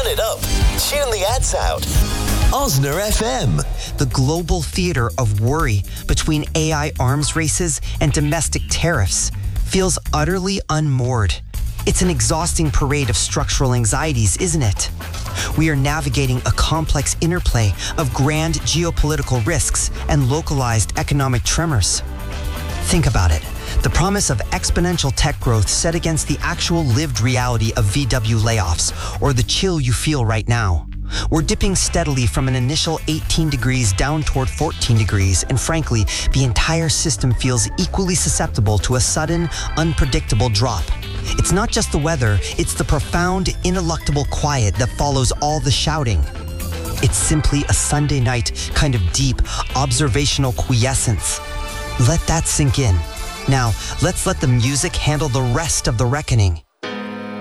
it up. Tune the ads out. Osner FM. The global theater of worry between AI arms races and domestic tariffs feels utterly unmoored. It's an exhausting parade of structural anxieties, isn't it? We are navigating a complex interplay of grand geopolitical risks and localized economic tremors. Think about it. The promise of exponential tech growth set against the actual lived reality of VW layoffs, or the chill you feel right now. We're dipping steadily from an initial 18 degrees down toward 14 degrees, and frankly, the entire system feels equally susceptible to a sudden, unpredictable drop. It's not just the weather, it's the profound, ineluctable quiet that follows all the shouting. It's simply a Sunday night kind of deep, observational quiescence. Let that sink in. Now, let's let the music handle the rest of the reckoning.